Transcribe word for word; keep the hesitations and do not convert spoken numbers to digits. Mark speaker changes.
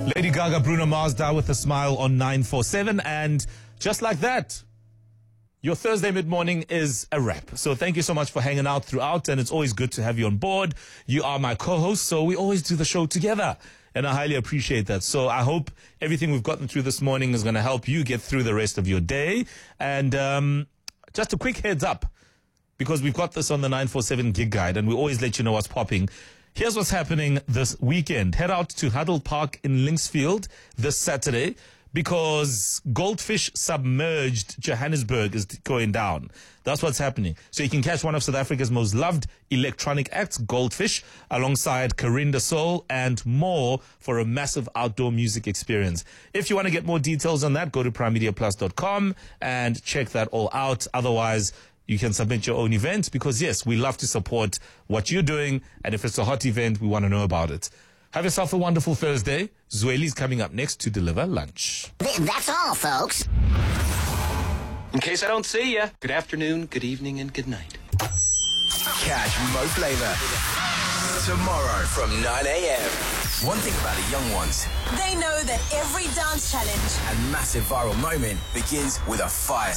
Speaker 1: Lady Gaga, Bruno Mars, Die With a Smile on nine four seven. And just like that, your Thursday mid-morning is a wrap. So thank you so much for hanging out throughout, and it's always good to have you on board. You are my co-host, so we always do the show together, and I highly appreciate that. So I hope everything we've gotten through this morning is going to help you get through the rest of your day. And um, just a quick heads up, because we've got this on the nine four seven Gig Guide, and we always let you know what's popping. Here's what's happening this weekend. Head out to Huddle Park in Linksfield this Saturday, because Goldfish Submerged Johannesburg is going down. That's what's happening. So you can catch one of South Africa's most loved electronic acts, Goldfish, alongside Karinda Soul and more for a massive outdoor music experience. If you want to get more details on that, go to prime media plus dot com and check that all out. Otherwise, you can submit your own event, because, yes, we love to support what you're doing, and if it's a hot event, we want to know about it. Have yourself a wonderful Thursday. Zweli's coming up next to deliver lunch.
Speaker 2: That's all, folks.
Speaker 3: In case I don't see ya, good afternoon, good evening, and good night.
Speaker 4: Catch Mo Flavor tomorrow from nine a.m. One thing about the young ones,
Speaker 5: they know that every dance challenge
Speaker 4: and massive viral moment begins with a fire